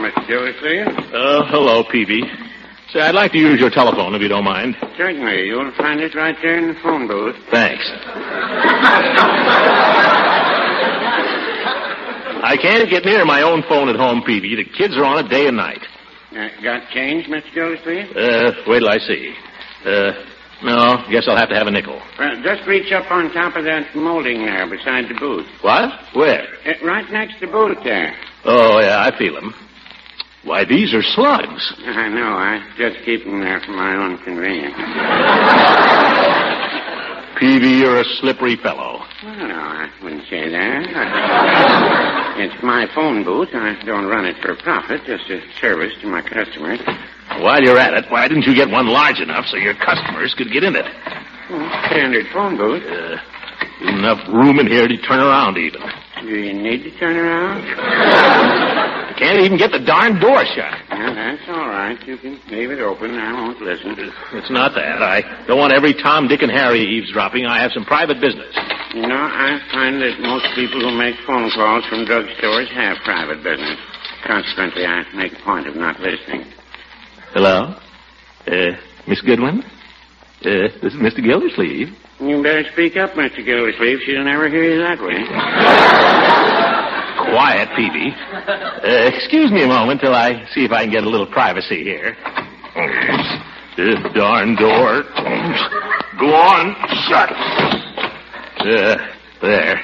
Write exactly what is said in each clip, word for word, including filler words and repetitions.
Mister Gildersleeve. Oh, hello, Peavy. Say, I'd like to use your telephone, if you don't mind. Certainly. You'll find it right there in the phone booth. Thanks. I can't get near my own phone at home, Peavy. The kids are on it day and night. Uh, got change, Mister Gildersleeve? Uh, wait till I see. Uh, no, guess I'll have to have a nickel. Well, just reach up on top of that molding there beside the booth. What? Where? Uh, right next to the booth there. Oh, yeah, I feel them. Why, these are slugs. I know. I just keep them there for my own convenience. Peavy, you're a slippery fellow. Well, no, I wouldn't say that. It's my phone booth. I don't run it for profit, just a service to my customers. While you're at it, why didn't you get one large enough so your customers could get in it? Well, standard phone booth. Uh, enough room in here to turn around even. Do you need to turn around? Can't even get the darn door shut. Well, that's all right. You can leave it open. I won't listen. It's not that. I don't want every Tom, Dick, and Harry eavesdropping. I have some private business. You know, I find that most people who make phone calls from drugstores have private business. Consequently, I make a point of not listening. Hello? Uh, Miss Goodwin? Uh, this is Mister Gildersleeve. You better speak up, Mister Gildersleeve. She'll never hear you that way. Quiet, Peavy. Uh, excuse me a moment till I see if I can get a little privacy here. This darn door. Go on, shut. Uh, there.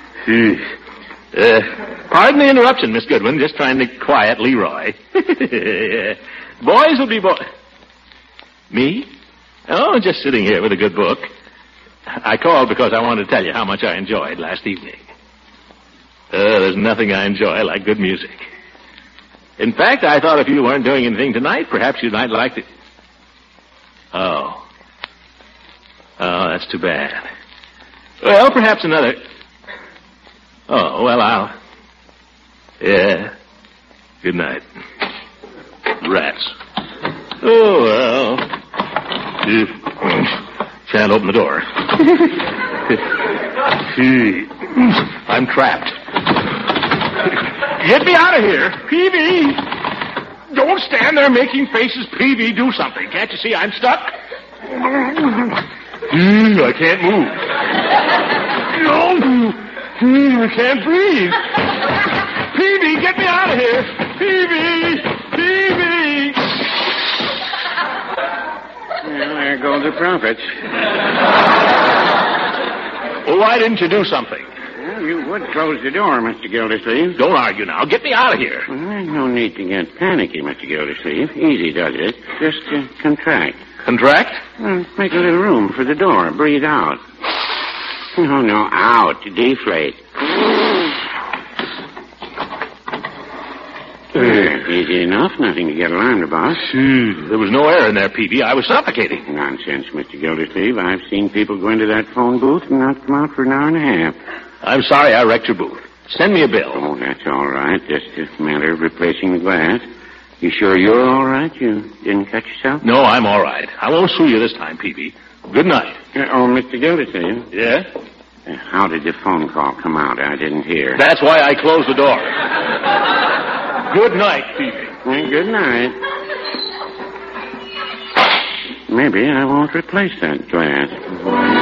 Uh, pardon the interruption, Miss Goodwin. Just trying to quiet Leroy. Boys will be boys. Me? Oh, just sitting here with a good book. I called because I wanted to tell you how much I enjoyed last evening. Uh, there's nothing I enjoy like good music. In fact, I thought if you weren't doing anything tonight, perhaps you might like to... Oh. Oh, that's too bad. Well, perhaps another... Oh, well, I'll... Yeah. Good night. Rats. Oh, well... Can't open the door. I'm trapped. Get me out of here. Peavy! Don't stand there making faces, Peavy. Do something. Can't you see I'm stuck? I can't move. No. I can't breathe. Peavy, get me out of here. Peavy! Peavy! Well, there go the profits. Well, why didn't you do something? Well, you would close the door, Mister Gildersleeve. Don't argue now. Get me out of here. Well, there's no need to get panicky, Mister Gildersleeve. Easy does it. Just uh, contract. Contract? Well, make a little room for the door. Breathe out. No, no, out. Deflate. There, easy enough. Nothing to get alarmed about. There was no air in there, Peavy. I was suffocating. Nonsense, Mister Gildersleeve. I've seen people go into that phone booth and not come out for an hour and a half. I'm sorry I wrecked your booth. Send me a bill. Oh, that's all right. Just a matter of replacing the glass. You sure you're all right? You didn't cut yourself? No, I'm all right. I won't sue you this time, Peavy. Good night. Uh, oh, Mister Gildersleeve. Yeah? Uh, how did the phone call come out? I didn't hear. That's why I closed the door. Good night, Peavy. Well, good night. Maybe I won't replace that glass.